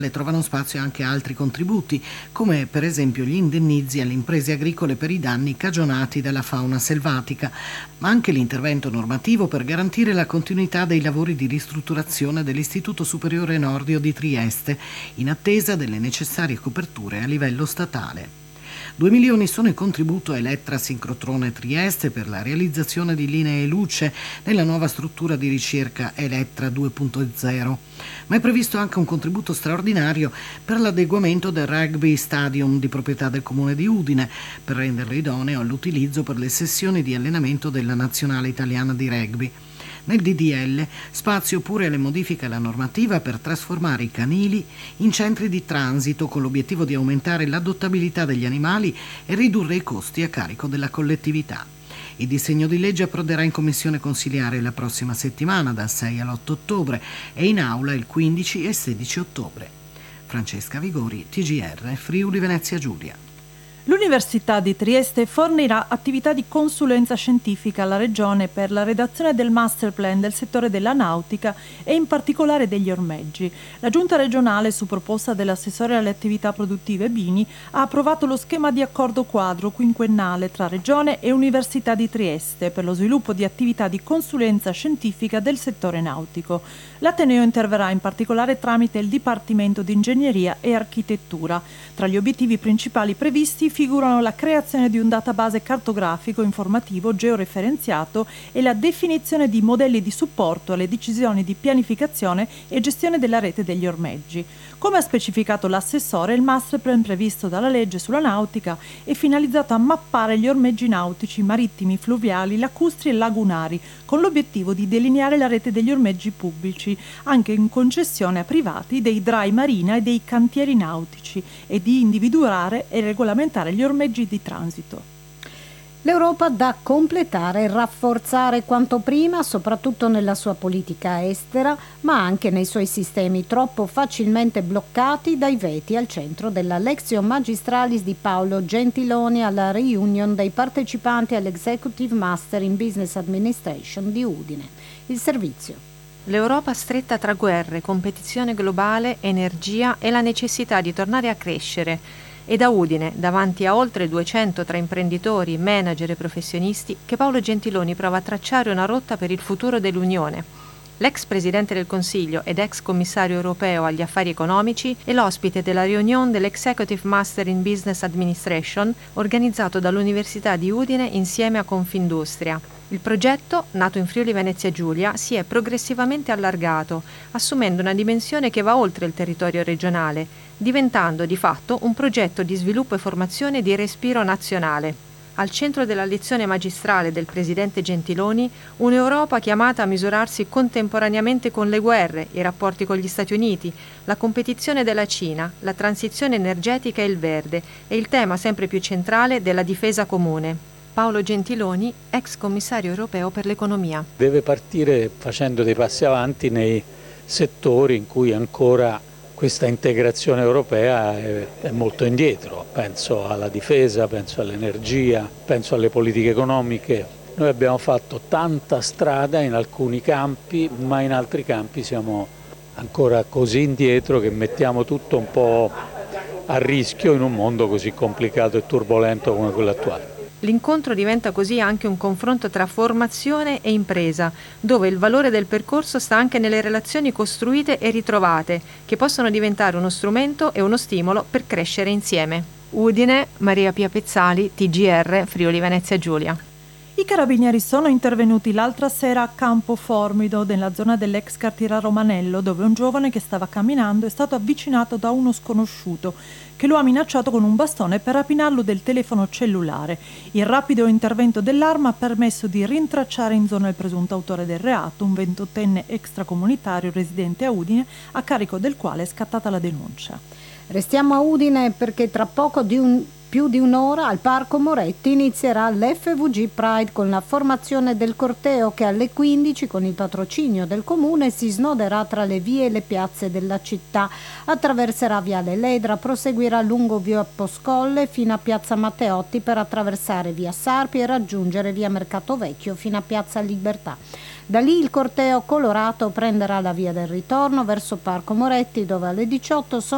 trovano spazio anche altri contributi, come per esempio gli indennizzi alle imprese agricole per i danni cagionati dalla fauna selvatica, ma anche l'intervento normativo per garantire la continuità dei lavori di ristrutturazione dell'Istituto Superiore Nordio di Trieste, in attesa delle necessarie coperture a livello statale. 2 milioni sono il contributo a Elettra Sincrotrone Trieste per la realizzazione di linee luce nella nuova struttura di ricerca Elettra 2.0, ma è previsto anche un contributo straordinario per l'adeguamento del rugby stadium di proprietà del Comune di Udine, per renderlo idoneo all'utilizzo per le sessioni di allenamento della Nazionale Italiana di Rugby. Nel DDL spazio pure alle modifiche alla normativa per trasformare i canili in centri di transito con l'obiettivo di aumentare l'adottabilità degli animali e ridurre i costi a carico della collettività. Il disegno di legge approderà in commissione consiliare la prossima settimana dal 6 all'8 ottobre e in aula il 15 e 16 ottobre. Francesca Vigori, TGR, Friuli Venezia Giulia. L'Università di Trieste fornirà attività di consulenza scientifica alla Regione per la redazione del master plan del settore della nautica e in particolare degli ormeggi. La Giunta regionale, su proposta dell'assessore alle attività produttive Bini, ha approvato lo schema di accordo quadro quinquennale tra Regione e Università di Trieste per lo sviluppo di attività di consulenza scientifica del settore nautico. L'Ateneo interverrà in particolare tramite il Dipartimento di Ingegneria e Architettura. Tra gli obiettivi principali previsti figurano la creazione di un database cartografico informativo georeferenziato e la definizione di modelli di supporto alle decisioni di pianificazione e gestione della rete degli ormeggi. Come ha specificato l'assessore, il masterplan previsto dalla legge sulla nautica è finalizzato a mappare gli ormeggi nautici, marittimi, fluviali, lacustri e lagunari, con l'obiettivo di delineare la rete degli ormeggi pubblici, anche in concessione a privati, dei dry marina e dei cantieri nautici, e di individuare e regolamentare gli ormeggi di transito. L'Europa da completare e rafforzare quanto prima, soprattutto nella sua politica estera, ma anche nei suoi sistemi troppo facilmente bloccati dai veti al centro della Lectio Magistralis di Paolo Gentiloni alla reunion dei partecipanti all'Executive Master in Business Administration di Udine. Il servizio. L'Europa stretta tra guerre, competizione globale, energia e la necessità di tornare a crescere. E da Udine, davanti a oltre 200 tra imprenditori, manager e professionisti, che Paolo Gentiloni prova a tracciare una rotta per il futuro dell'Unione. L'ex Presidente del Consiglio ed ex Commissario europeo agli affari economici è l'ospite della riunione dell'Executive Master in Business Administration organizzato dall'Università di Udine insieme a Confindustria. Il progetto, nato in Friuli Venezia Giulia, si è progressivamente allargato, assumendo una dimensione che va oltre il territorio regionale, diventando di fatto un progetto di sviluppo e formazione di respiro nazionale. Al centro della lezione magistrale del presidente Gentiloni, un'Europa chiamata a misurarsi contemporaneamente con le guerre, i rapporti con gli Stati Uniti, la competizione della Cina, la transizione energetica e il verde e il tema sempre più centrale della difesa comune. Paolo Gentiloni, ex commissario europeo per l'economia. Deve partire facendo dei passi avanti nei settori in cui ancora questa integrazione europea è molto indietro. Penso alla difesa, penso all'energia, penso alle politiche economiche. Noi abbiamo fatto tanta strada in alcuni campi, ma in altri campi siamo ancora così indietro che mettiamo tutto un po' a rischio in un mondo così complicato e turbolento come quello attuale. L'incontro diventa così anche un confronto tra formazione e impresa, dove il valore del percorso sta anche nelle relazioni costruite e ritrovate, che possono diventare uno strumento e uno stimolo per crescere insieme. Udine, Maria Pia Pezzali, TGR, Friuli Venezia Giulia. I carabinieri sono intervenuti l'altra sera a Campo Formido, nella zona dell'ex cartiera Romanello, dove un giovane che stava camminando è stato avvicinato da uno sconosciuto che lo ha minacciato con un bastone per rapinarlo del telefono cellulare. Il rapido intervento dell'arma ha permesso di rintracciare in zona il presunto autore del reato, un 28enne extracomunitario residente a Udine, a carico del quale è scattata la denuncia. Restiamo a Udine perché tra poco più di un'ora al Parco Moretti inizierà l'FVG Pride con la formazione del corteo che alle 15 con il patrocinio del comune si snoderà tra le vie e le piazze della città, attraverserà Viale Ledra, proseguirà lungo via Poscolle fino a piazza Matteotti per attraversare via Sarpi e raggiungere via Mercato Vecchio fino a piazza Libertà. Da lì il corteo colorato prenderà la via del ritorno verso Parco Moretti, dove alle 18 sono